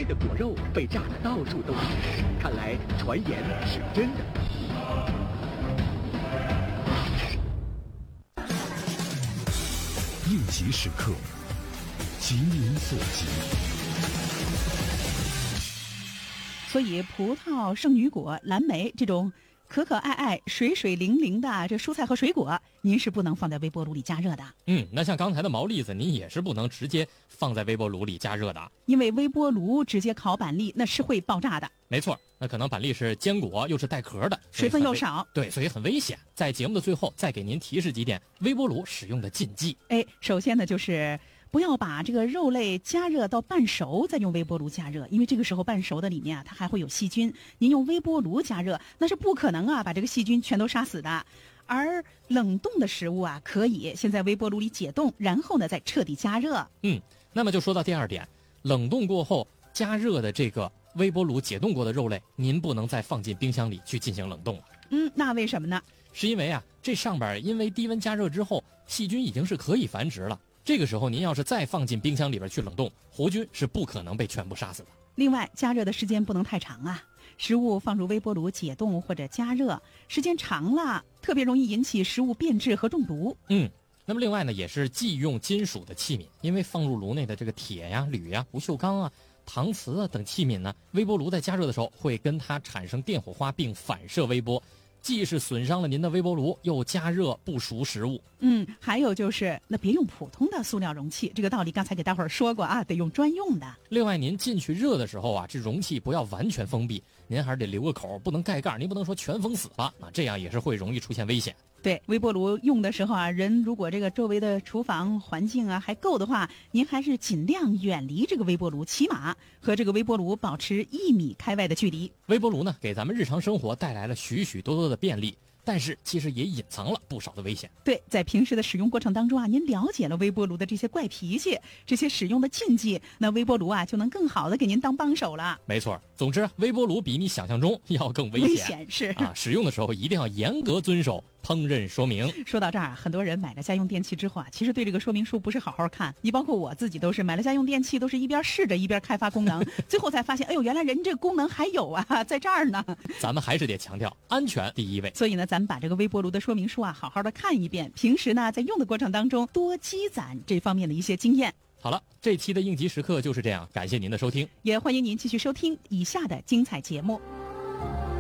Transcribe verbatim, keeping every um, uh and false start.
的果肉被炸得到处都是，看来传言是真的。 应急时刻，急民所急。 所以葡萄、圣女果、蓝莓这种可可爱爱、水水灵灵的这蔬菜和水果，您是不能放在微波炉里加热的。 嗯，那像刚才的毛栗子，您也是不能直接放在微波炉里加热的， 因为微波炉直接烤板栗那是会爆炸的。 没错，那可能板栗是坚果，又是带壳的， 水分又少， 对，所以很危险。在节目的最后，再给您提示几点微波炉使用的禁忌。 哎，首先呢，就是不要把这个肉类加热到半熟再用微波炉加热，因为这个时候半熟的里面啊，它还会有细菌。您用微波炉加热，那是不可能啊把这个细菌全都杀死的。而冷冻的食物啊，可以先在微波炉里解冻，然后呢再彻底加热。 嗯，那么就说到第二点，冷冻过后加热的这个微波炉解冻过的肉类，您不能再放进冰箱里去进行冷冻了。 嗯，那为什么呢？ 是因为啊，这上边因为低温加热之后，细菌已经是可以繁殖了。这个时候您要是再放进冰箱里边去冷冻，活菌是不可能被全部杀死的。 另外，加热的时间不能太长啊，食物放入微波炉解冻或者加热，时间长了，特别容易引起食物变质和中毒。 嗯，那么另外呢，也是忌用金属的器皿，因为放入炉内的这个铁呀、铝呀、不锈钢啊、搪瓷啊等器皿呢，微波炉在加热的时候会跟它产生电火花并反射微波，既是损伤了您的微波炉，又加热不熟食物。 嗯，还有就是那别用普通的塑料容器，这个道理刚才给大伙儿说过啊，得用专用的。 另外您进去热的时候啊，这容器不要完全封闭，您还是得留个口，不能盖盖，您不能说全封死了啊，这样也是会容易出现危险。 对，微波炉用的时候啊，人如果这个周围的厨房环境啊还够的话，您还是尽量远离这个微波炉，起码和这个微波炉保持一米开外的距离。 微波炉呢，给咱们日常生活带来了许许多多的便利，但是其实也隐藏了不少的危险。 对，在平时的使用过程当中啊，您了解了微波炉的这些怪脾气，这些使用的禁忌，那微波炉啊就能更好的给您当帮手了。 没错，总之微波炉比你想象中要更危险。 危险是啊，使用的时候一定要严格遵守烹饪说明。 说到这儿，很多人买了家用电器之后啊，其实对这个说明书不是好好看。你包括我自己都是买了家用电器，都是一边试着一边开发功能，最后才发现，哎呦，原来人这个功能还有啊，在这儿呢。 咱们还是得强调安全第一位。 所以呢，咱们把这个微波炉的说明书啊，好好的看一遍。平时呢，在用的过程当中，多积攒这方面的一些经验。 好了，这期的应急时刻就是这样，感谢您的收听， 也欢迎您继续收听以下的精彩节目。